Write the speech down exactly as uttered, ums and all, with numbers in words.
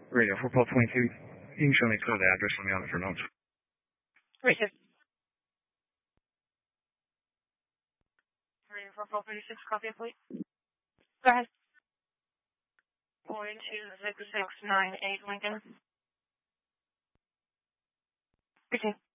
Radio for Paul twenty-two. You can show me code address on the other for notes. Radio. Radio for Paul thirty-six, copy it, please. Go ahead. four two six six nine eight Lincoln. Okay.